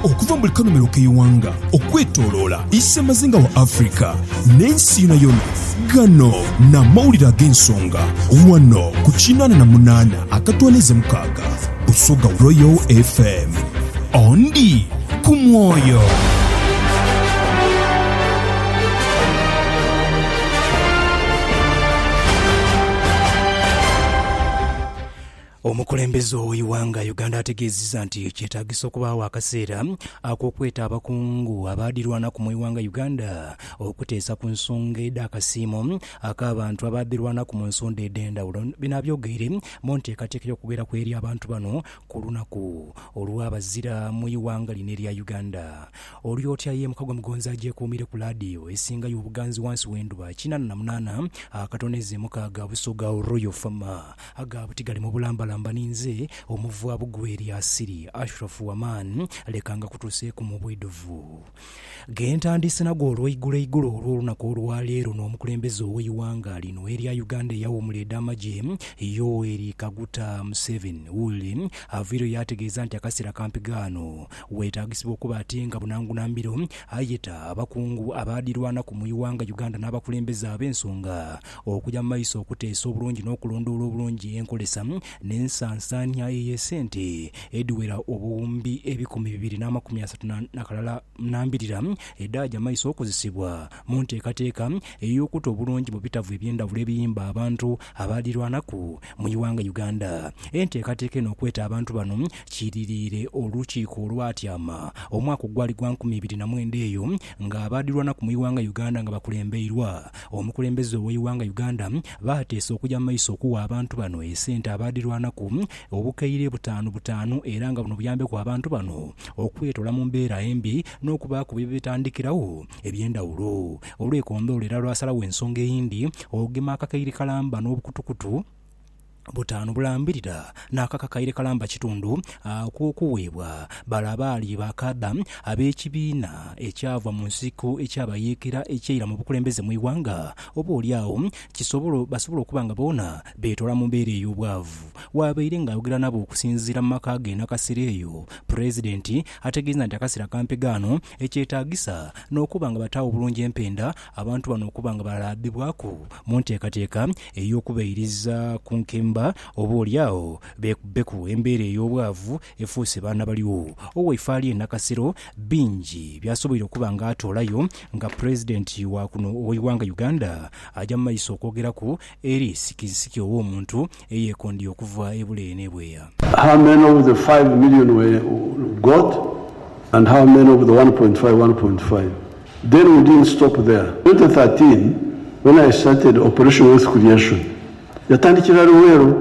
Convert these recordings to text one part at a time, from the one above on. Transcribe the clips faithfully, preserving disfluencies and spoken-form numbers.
okuva mu kanomero k'eiwanga okwetooloola issemazinga wa Afrika n'ensi yonna yonna. Gano n'amawulire ag'ensonga wano ku kinaana na munaana akatwaniza mukaaga Busoga Royal F M. Ondi ku mwoyo. Omukulembeze w'eiwanga Uganda ategeezezza nti kyetaagisa okubaawo akaseera ak'okweta abakungu abaadirwana ku mwiwanga Uganda okuteesa ku nsonga edda akasiimo ak'abantu abaadirwana ku mu nsonda ed'endawulo. Bino abyogeire mu nteekateeka y'okugera ku eri abantu bano ku lunaku olw'abazira mu iwanga lino erya Uganda. Oli otya ye Mukagwa Mugonzi agyekuumire ku laadiyo esingayo obuganzi wansi w'enduba kinaana na munaana akatoneze mukaaga Busoga Royal F M agabutigali mu bulambala mbaninze omuvuwa bugweri asiri Ashraf Waman lekanga kutuseeku mu bwedovu. Gentandise nago olw'eiggulo eiggulo olw'olunaku olwaleero n'omukulembeze ow'eiwanga lino erya Uganda eyawumulidde amagye Yoweri Kaguta Museveni Uli Aviro yategeeza nti akaseera kampigaano weetaagisibwa okuba ate nga bunangunambiro ayeta abakungu abaadirwana ku mwiwanga Uganda n'abakulembeze ab'ensonga okujja mu maaso okuteesa obulungi n'okulondoola obulungi enkolesa n'ensansanya ey'essente ediwera obuwumbi ebikumi bibiri n'amakumi asatu nakalala nambirira eddaajja maaso okozesebwa mu nteekateeka ey'okuta obulungi mu bitavu eby'endawulo ebiyimba abantu abaadirwanaku mu iwanga Uganda. Enteekateeka eno okweta abantu bano kiririire olukiiko olwatyama omwaka ogwali gwa nkumi ibiri na mwenda eyo nga abaadirwanaku mu iwanga Uganda nga bakulembeirwa omukulembeze ow'eiwanga Uganda baateesa okujja mu maaso okuwa abantu bano essente abaadirwanaku obukaire butaano butaano era nga buno buyambe ku abantu bano okwetola mu mbeera embi n'okubaako bye bitandikirawo eby'endawulo. Olwekondoolera lwasalawo ensonga eyindi ogema akakaire kalamba n'obukutukutu butaano bulambirira n'akakakaire kalamba kitundu ak'okuweebwa balabaali bakadda ab'ekibiina ekyava mu nsiko ekyabayeekera ekyeyira mu bukulembeze mu iwanga oba oliawo kisobola basobola okuba nga boona beetola mu mbeera ey'obwavu. Waabaire ng'ayogera nabo okusinziira mu maka ge n'akaseera eyo pulezidenti ategeeza nti akaseera kampigaano ekyetaagisa n'okuba nga bataawo obulungi empenda abantu bano okuba nga balabibwako mu nteekateeka ey'okubayiriza ku nkemba oba oliawo beku embeera ey'obwavu efuuse baana baliwo. Owaifaali enakasero bingi byasoboire okuba nga atoolayo nga pulezidenti wa kuno ow'eiwanga Uganda ajja mu maaso okwogeraku eri sikizisiki ow'omuntu eyeekondi okuva ebule n'ebweya. How many of the five million were got and how many of the one point five, one point five? Then we didn't stop there. twenty thirteen, when I started Operation Wealth Creation, yatandikira Luweero,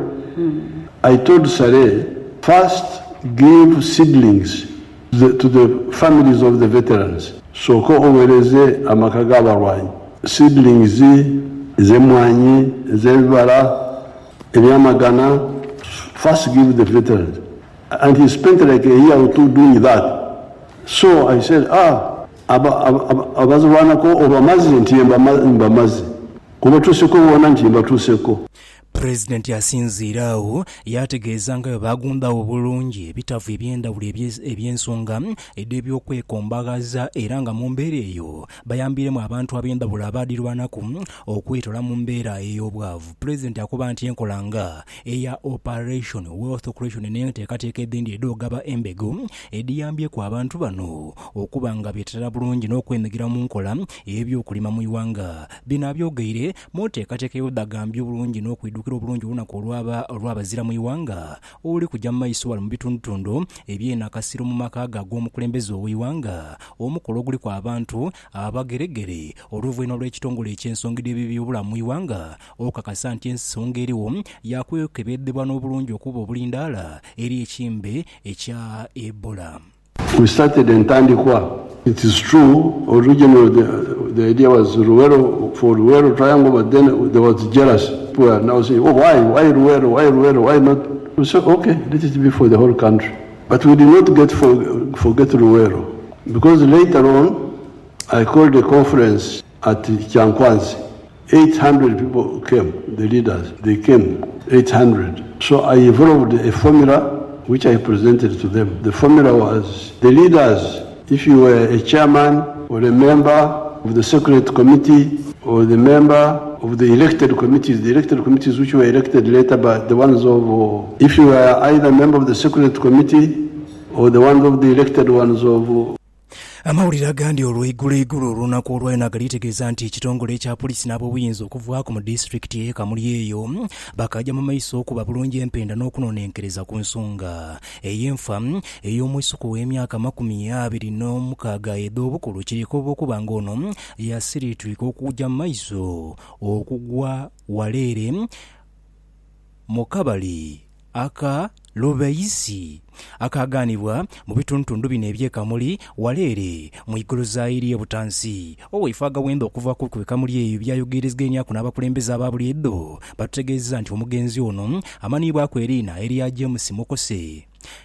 I told Sare, first give seedlings to the, to the families of the veterans. So ko owereze amaka g'abalwanyi. Seedlings z'emmwanyi, z'ebibala, ebyamagana, first give the veterans. And he spent like a year or two doing that. So I said, ah, abazirwanako obamazi nti mbamazi. Kuba tuseko wona nti mbatuseko. Pulezidenti asinziiraawo yategeeza nga bagundawo obulungi ebitavu eby'endawulo eby'ensonga edda eby'okwekombagaza era nga mu mbeera eyo bayambiremu abantu ab'endawulo abaadirwanaku okwetola mu mbeera ey'obwavu. Pulezidenti akuba nti enkola nga eya Operation Wealth Creation n'enteekateeka eddindi edogaba embego ediyambyeku abantu bano okuba nga beetala bulungi n'okwenyigira mu nkola ebyokulima mu iwanga. Bino abyogeire mu nteekateeka y'oddagambye obulungi n'okwidukira obulungi olunaku olwaba olw'abazira mu iwanga oli kujja mu maaso wala mu bitundutundu eby'enakasiro mu maka g'omukulembeze ow'eiwanga. Omukolo oguli ku abantu abageregere oluvannyuma lw'ekitongole eky'ensonga y'ebyobulamu mu iwanga okakasa nti ensonga eriwo yakwekebeddebwa n'obulungi okuba obulindaala eri ekimbe ekya Ebola. We started in Tandikwa. It is true, originally the, the idea was Luweero, for Luweero Triangle, but then there was jealous. People are now saying, oh, why, why Luweero, why Luweero, why not? We said, okay, let it be for the whole country. But we did not get for, forget Luweero. Because later on, I called a conference at Kyankwanzi. eight hundred people came, the leaders, they came, eight hundred. So I evolved a formula which I presented to them. The formula was the leaders, if you were a chairman or a member of the secret committee or the member of the elected committees, the elected committees which were elected later by the ones of, uh, if you were either a member of the secret committee or the ones of the elected ones of uh, amawulire agandi olw'eggulu eggulu olunaku olwalina galitegeeza nti ekitongole ekya polisi n'abobuyinza okuvaako mu disitulikiti y'e Kamuli eyo bakajja mu maaso okuba bulungi empenda n'okunonenkereza ku nsonga ey'enfa ey'omwesuku w'emyaka makumi abiri n'omukaaga ed'obukulu kiriko okuba ng'ono yasiriitwika okujja mu maaso okugwa waleere mu kabali aka Lubeyisi akaganibwa mu bituntundu bino eby'e Kamuli waleere mu igoloza eri Butansi owaifaga wenda okuva ku Kamuli eyo byayogerezganya ku n'abakulembeze ababuli eddo batutegeeza nti omugenzi ono amanibwako erina Eria James Mukose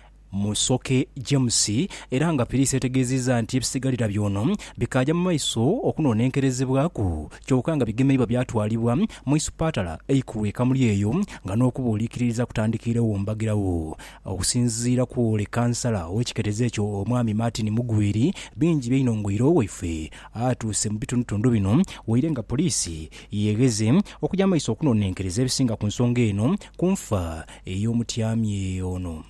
Musoke James era nga poliisi etegeezezza nti ebisigalira byono bikajja mu maaso okunonenkerezebwako kyokka nga bigemebwa byatwalibwa mu isupatala eikulu e Kamuli eyo nga n'okubuulikiririza kutandikirewo mbagirawo okusinziira ku ole kansala ow'ekiketezo ekyo omwami Martin Mugwiri bingi by'inongwiro waife atuuse mu bitundutundu bino waire nga poliisi yegeze okujja mu maaso okunonenkereza ebisinga ku nsonga eno ku nfa ey'omutyami ono.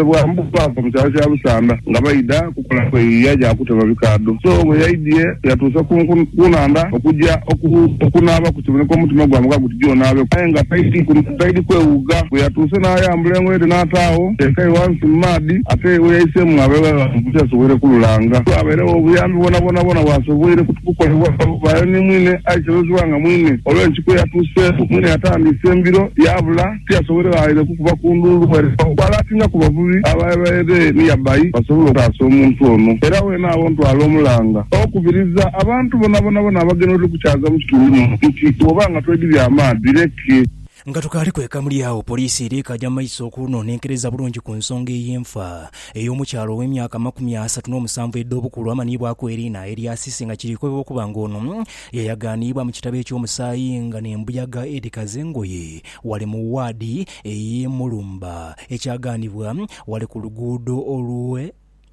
Papa mchacha ya Busanda nga bayida kukola kwe yaja akuteba bikado so we yaidie yatusa kunanda okujja okunaba kutubone ko mutima gwa muga gutijo nabe nga taidi taidi kwe uga we yatusa na ya mbulengo ede natawo ekai wansi madi ate we yaise mwabewa mbuja suwere kululanga so abere obuyambi bona bona bona wasobwere kutukola bayoni mwine aichezwanga mwine olwenchi kwe yatuse mwine atandi sembiro yabula tia suwere aile kukuba kundulu kwala tinga kubavubi abaye ni yabayi basobola okutaasa omuntu ono era weena abantu al'omulanga okubiriza abantu bona bona bona abagenda okukyaza mu kitundu nti obanga twegirya amaadi leke nga tukali kwe Kamuli awo poliisi eri ekajja mu maaso okunonenkereza bulungi ku nsonga ey'enfa ey'omukyalo w'emyaka makumi asatu n'omusanvu ed'obukulu amanibwako erina Eria Sisi nga kiriko okuba ng'ono yayaganibwa mu kitabo eky'omusaayi nga n'embuyaga Edi Kazengoye wali mu waadi ey'e Mulumba ekyaganibwa wali ku luguudo olwe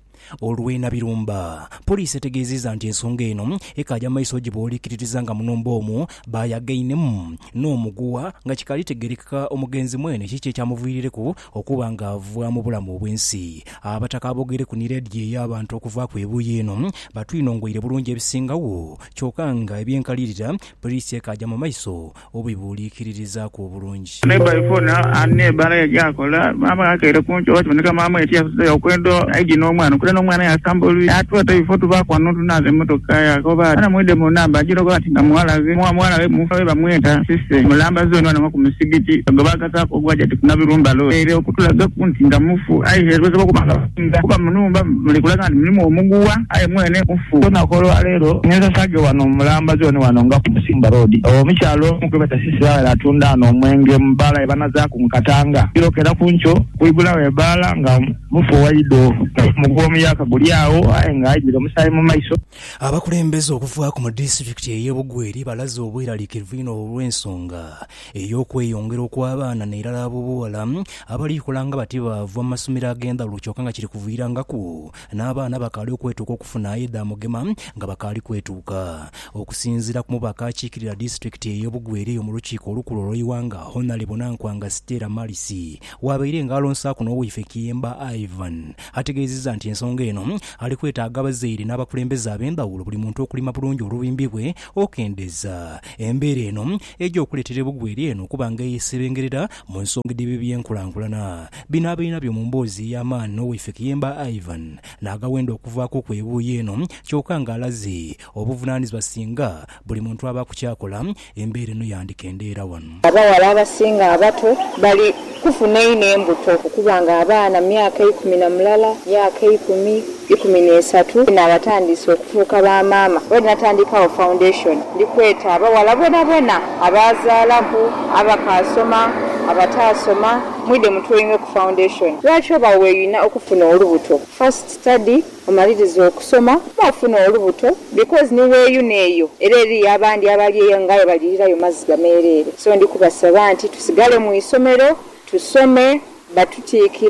olwena birumba. Poliisi etegeezezza nti ensonga eno ekajja mu maaso gibuulikiririza nga munombo omwo bayagainemu n'omuguwa nga kikali tegereka omugenzi mwene kiki ekyamuviirireku okuba nga ava mu bulamu obw'ensi. Abataka abogere ku niredio ey'abantu okuva ku ebuuyi eno batwinongwire bulungi ebisingawo kyokka nga ebyenkalirira poliisi ekajja mu maaso obibuulikiririzaako obulungi. Nebaifona anebala yajakola mama akaire kuncho kiboneka mama etiya okwendo aiji n'omwana no mwana ya sambuli atwata ifoto bakwa no tunaze motoka ya koba ana mwede mu namba jiro ko ati namwalaze mwa mwana we mufa we bamweta sise mulamba zone wana ku musigiti gobaka kako gwaje tukunabirumba lo ere okutulaga kuntinga mufu ai herweze ko kubanga kuba munumba mulikulaga ndi mulimo omuguwa ai mwene mufu tona kolo alero neza sage wano mulamba zone wano nga ku Musimba road o michalo mukubeta sise ala atunda no mwenge mbala ebana za ku Nkatanga kirokera kuncho kuibula we bala nga mufu waido mugomi yakagulyawo ayenga ajira musayi mu maiso. Abakulembeze okuvaako mu disitulikiti ey'e Bugweri balaze obweraliikirivu olw'ensonga ey'okweyongera okw'abaana n'erala ab'obuwala abalikola nga bati bava mu masomero agenda lukyokka nga kiri kuviirangaku n'abaana bakaali okwetuuka okufuna edda mugema nga bakaali kwetuuka. Okusinziira ku mubaka akiikirira disitulikiti ey'e Bugweri eyo mu lukiiko olukulu olw'Iwanga Honorable Nankwanga Stella Marisi wabaire ng'alonsaako n'owaife Kiyemba Ivan ategeezezza nti ensonga eno ali kwetaaga abazaire n'abakulembeze ab'endawulo buli muntu okulima bulungi olubimbi bwe okendeza embeera eno ejja okuleetera Bugweri eno kuba nga yeesebengerera mu nsonga edibi by'enkulankulana. Bino abalina byo mu mboozi y'amaanyi n'owaife Kiyemba Ivan n'agawenda okuvaako ku ebuuyi eno kyokka ng'alaze obuvunaanyizibwa singa buli muntu aba kukyakola embeera eno yandikendeera wano. Abawala abasinga abato bali kufuna ino embuto okuba nga abaana myaka ikumi na mulala myaka ikumi ikumi n'esatu n'abatandise okufuuka ba maama we natandikawo foundation ndikweta abawala bona bona abazaalaku abakasoma abataasoma mwide mutulinge ku foundation. Lwaki oba weeyina okufuna olubuto first study omaliriza okusoma bafuna olubuto because ni weeyu neeyo era eri abandi abali eyo ngayo balirirayo mazzi gameereere. So ndikubasaba nti tusigale mu isomero tusome batutiikire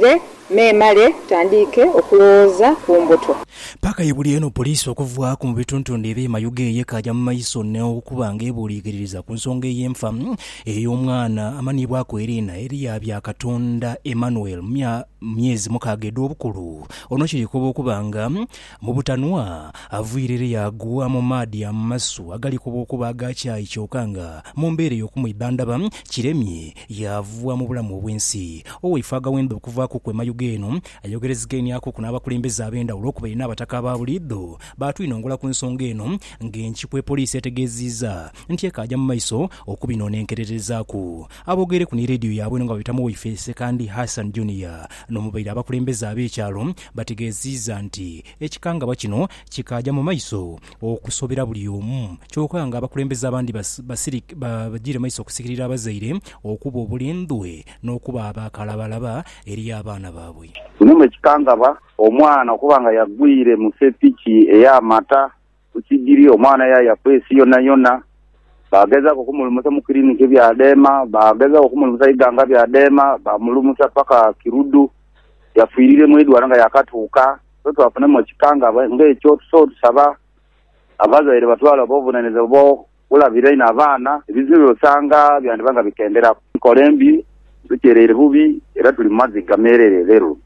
meemale tutandike okulowooza ku mbuto. Paka yebuli eno poliisi okuvaako mu bituntundu eby'emayuga eyekajja mu maaso n'okuba ng'ebuuliikiririza ku nsonga ey'enfa ey'omwana amanibwako Irina Eria Byakatonda Emmanuel myezi mukaaga ed'obukulu. Ono kirikuba okuba nga mu butanwa aviirire yagwa mu maadi amasu agalikuba okuba agakyayi kyokka nga mu mbeera ey'okumwibandaba kiremye yavuwa mu bulamu obw'ensi. Owaifa Gawendo okuvaako ku emayuga eno ayogerezeganyako ku n'abakulembeze ab'endawulo okuba erina abataka ba buliddo batwinongola ku nsonga eno ng'enkiiko poliisi etegeezizza nti ekajja mu maiso okubinonenkererezaako. Aboogere ku ni rediyo yaabwe nga babitamu Waifese kandi Hassan Junior n'omubaire abakulembeze ab'ekyalo bategeezizza nti ekikangabwa kino kikajja mu maiso okusobera buli omu kyokka nga abakulembeze abandi bagire maiso okusikirira abazaire okuba obulindwe n'okuba abakalabalaba eri abaana baabwe. Kuno ekikangabwa omwana okuba nga yagwire mu sepiki ey'amata kukigiri omwana yayakwesi yonna yonna bagezako okumulumusa mu kiriniki byadeema bagezako okumulumusa iganga byadeema bamulumusa paka Kirudu yafiirire mu edwala nga yakatuuka so twafunemu ekikangabwa ng'ekyo so tusaba abazaire batwala obuvunanyizibwa bwo kulabira ino abaana ebizibu osanga byandibanga bikendera nkola embi tukyerere bubi era tuli mu mazzi gameerere leero.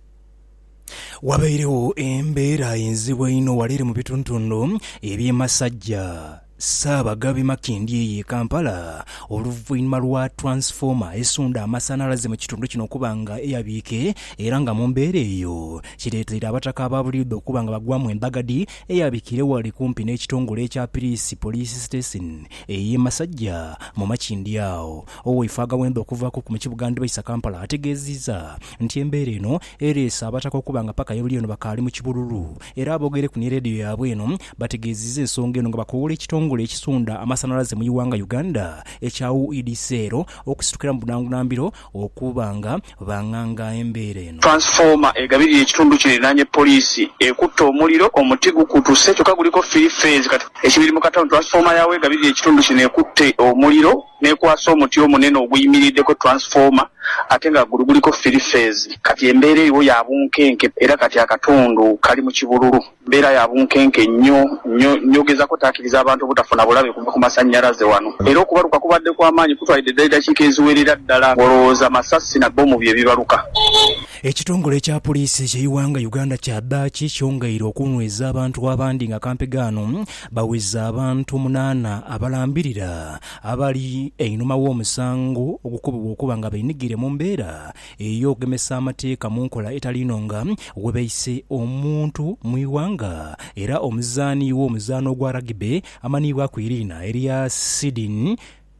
Wabairewo embeera enzibwa ino walere mu bituntundu eby'emasajja Saabagabi Makindi ye Kampala oluvannyuma lwa transformer esunda amasanalaze mu kitundu kino okuba nga eyabiike era nga mu mbeera eyo kireetera abataka aba buliddo okuba nga bagwamu embagadi eyabiikire wali kumpi n'ekitongole ekya Police Police Station ey'e Masajja mu Makindi awo. Owaifa Gawendo okuvaako ku Mukibuganda bayisa Kampala ategeezizza nti embeera eno ereesa abataka okuba nga paka yebuli eno bakaali mu kibululu era aboogere ku ni rediyo yaabwe eno bategeezizza ensonga eno nga bakowola ekitongole ekisunda amasanalaze mu iwanga Uganda ekyawu idisero okusitukira mu bunangunambiro okuba nga banganga embeera eno. Transformer egabirira ekitundu kiriraanye poliisi ekutta omuliro omuti gukutuse kyokka guliko three phase kati ekibiri mu kataano transformer yawe egabirira ekitundu kino ekutte omuliro nekwasa omuti omunene oguyimiriddeko transformer ate nga gulu guliko three phase kati embeera eyo ya bunkenke era kati akatundu kali mu kibululu mbeera ya bunkenke nnyo nnyogezako taakiriza abantu obutafuna bulabe kuva ku masannyalaze wano era okubaluka kubadde kw'amaanyi kutwalidde ddala eddakiika eziwerera ddala olowooza masasi na bbomu bye bibaluka. Ekitongole ekya poliisi eky'eiwanga Uganda kyaddaaki kyongayire okunyweza abantu abandi nga kampegaano baweza abantu munaana abalambirira abali einuma w'omusango ogukubibwa okuba nga beenigire mu mbeera ey'okugemesa amateeka mu nkola etaliino nga we bayise omuntu mu iwanga era omuzaani w'omuzaano gwa ragibe amanibwako Irina Eria Sidin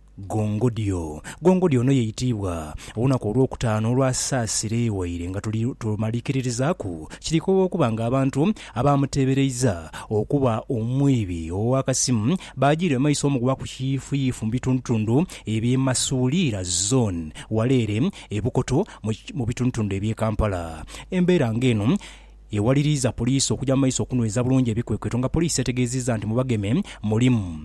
Gongodio. Gongodio no yeyitibwa olunaku olwokutaano olwasaasire waire nga tumalikiririzaaku kiriko okuba nga abantu abamuteebereza okuba omwibi ow'akasimu baagire maiso omuguba ku kiifuyiifu mu bitundutundu eby'emasuulira zone waleere ebukoto mu bitundutundu eby'e Kampala. Embeera ng'eno ewaliriza poliisi okujja mu maiso okunyweza bulungi ebikwekweto nga poliisi etegeezezza nti mu bageme mulimu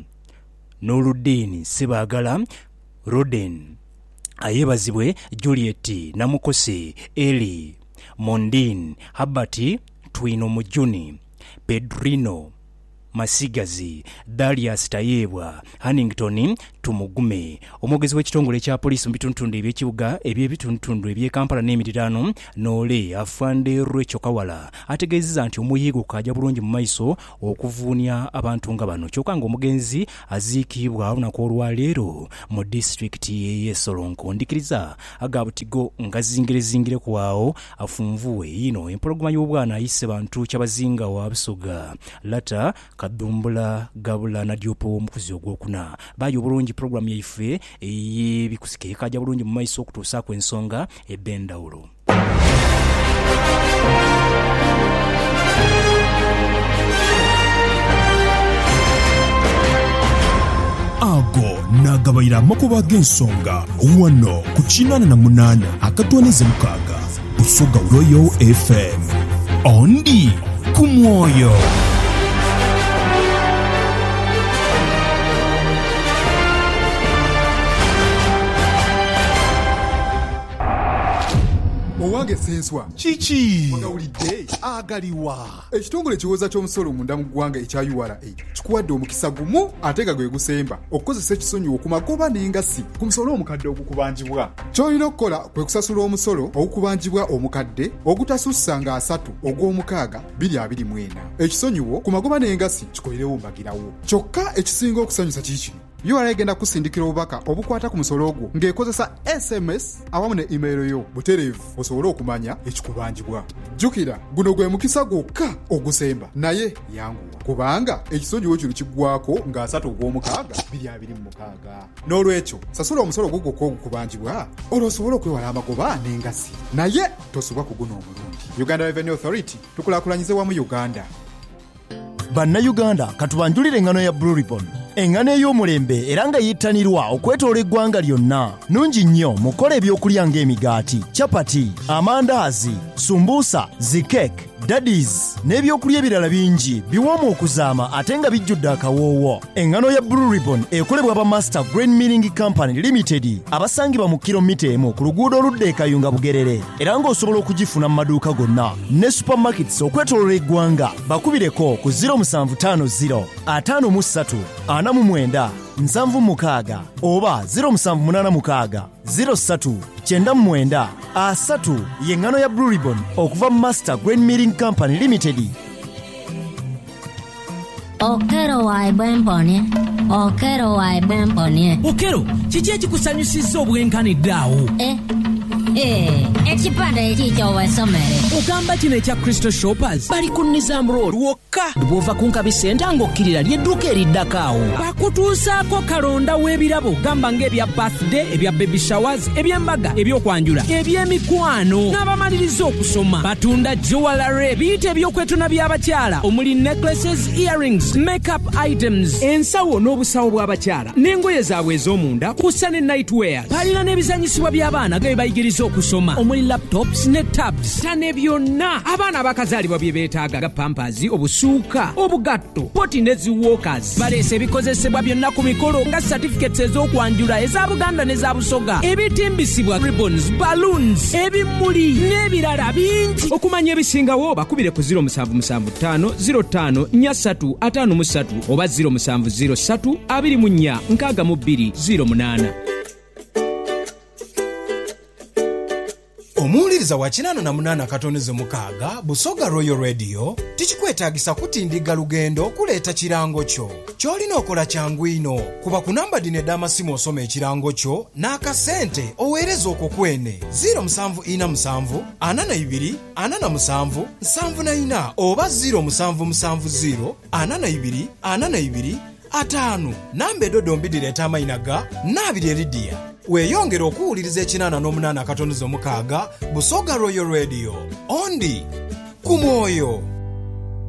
Noludini Sibaagala, Roden, ayebazibwe Juliet, Namukose, Eli, Mondin, Habati, Twino Mujuni, Pedrino, Masigazi, Darius Tayebwa, Hannington, Tumugume. Omwogezi w'ekitongole ekya poliisi mu bitundutundu eby'ekibuga eby'ebitundutundu eby'e Kampala n'emiriraano Nole Afande Rachel Kawala ategeezezza nti omuyigo kajja bulungi mu maiso okuvuunya abantu nga bano kyokka ng'omugenzi aziikibwa olunaku olwaleero mu disitulikiti y'e Solonko. Ndikiriza agabutigo nga zingire ku awo afunvuwe yino empologoma y'obwana ayise bantu kyabazinga wa Busoga Lata Kadumbula Gabula na Diopo omukuzi ogwokuna bayo bulungi programu yaife eyebikusike ekajja bulungi mu maiso okutuusa ku ensonga ebbendawulo. Ago nagabayira amakuba g'ensonga wano ku kinaana na munaana akatwanize mukaaga Busoga Royal F M ondi ku mwoyo. Owange senswa. Chichi. Wagawulidde agaliwa. Ekitongole kiwoza ky'omusolo munda mu ggwanga ekya U R A kikuwadde omukisa gumu ate nga gwe gusemba okukozesa ekisonyiwo ku magoba n'engassi ku musolo omukadde ogukubanjibwa. Ky'olina okukola kwe kusasula omusolo ogukubanjibwa omukadde ogutasussa nga asatu ogw'omukaaga bbiri abiri mu ena. Ekisonyiwo ku magoba n'engassi kikolerewo mbagirawo. Kyokka ekisinga okusanyusa kiki kino. U R A egenda kusindikira obubaka obukwata ku musolo ogwo ng'ekozesa S M S awamu ne email yo butereevu osobole okumanya ekikubanjibwa. Jjukira guno gwe mukisa gwokka ogusemba naye yanguwa kubanga ekisonyiwo kino kiggwako nga asatu ogw'omukaaga bbiri abiri mu mukaaga. N'olwekyo sasula omusolo gwo gwokka ogukubanjibwa olwo osobole okwewala amagoba n'engassi naye tosubwa ku guno omulundi. Uganda Revenue Authority tukulaakulanyize wamu Uganda. Bannayuganda katubanjulire engano ya Blue Ribbon. Engano ey'omulembe era nga yittanirwa okwetoola eggwanga lyonna. Nungi nnyo mukola ebyokulya ng'emigaati, chapati, amandaazi, sumbuusa, zikeke, daddies n'ebyokulya ebirala bingi biwoomu okuzaama ate nga bijjudde akawoowo. Engano ya Blue Ribbon ekolebwa ba Master Grain Milling Company Limited abasangibwa mu kilomita emu ku luguudo oludda e Kayunga Bugerere era ng'osobola okugifuna mu maduuka gonna ne supermarkets okwetoolola eggwanga. Bakubireko ku zero seven five zero ataano mu ssatu ana mu mwenda nsanvu mukaaga oba zero seven eight mukaaga zero ssatu kyenda mu mwenda asatu. Y'engano ya Blue Ribbon okuva Master Grain Milling Company Limited. Okero wa ibwemponye Okero wa ibwemponye Okero kiki ekikusanyusizza obwenkanidde awo? Eh Eh, ekipande ekikyo wesomere. Ogamba kino ekya Crystal Shoppers bali ku Nizam Road wokka bw'ova ku Nkabi Center ng'okkirira ly'edduuka eriddako awo. Bakutuusaako kalonda w'ebirabo gamba ng'ebya birthday, ebya baby showers, eby'embaga, ebyokwanjula, eby'emikwano n'abamaliriza okusoma. Batunda jewelry biyite ebyokwetuna by'abakyala omuli necklaces, earrings, makeup items, ensawo n'obusawo bw'abakyala n'engoye zaabwe ez'omunda kussa ne nightwear. Balina n'ebizanyisibwa by'abaana nga bebayigiriza okusoma omuli laptops ne tabs tane byonna abaana abakazaalibwa bye beetaaga ga pampers, obusuuka, obugatto, poti ne ziwalkers. Baleese ebikozesebwa byonna ku mikolo nga certificates ez'okwanjula eza Buganda ne za Busoga, ebitimbisibwa ribbons, balloons, ebimuli n'ebirala bingi. Okumanya ebisingawo bakubire ku zero seven seven five zero five four three five three oba zero seven zero three two four six two zero eight. Omuwuliriza wa kinaana na munaana katoneze mukaaga Busoga Royal Radio tikikwetaagisa kutindiga lugendo okuleeta kirango kyo. Ky'olina okola kyangu ino kuba ku namba dino ed'amasimu osoma ekirango kyo n'akasente oweereza okwo kwene zero seven four seven ana na ibiri ana na musanvu nsanvu na ina oba zero seven seven zero ana na ibiri ana na ibiri ataano. Namba edodo mbidireeta amayina ga Naabiri Eridia. Weeyongera okuwuliriza ekinaana n'omunaana katoneze omukaaga Busoga Royal Radio. Ondi ku mwoyo.